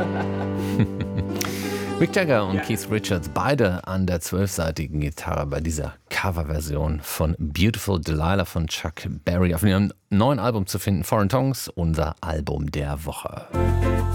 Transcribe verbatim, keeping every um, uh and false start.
Mick Jagger und Keith Richards, beide an der zwölfsaitigen Gitarre bei dieser Coverversion von Beautiful Delilah von Chuck Berry auf ihrem neuen Album zu finden, Foreign Tongues, unser Album der Woche.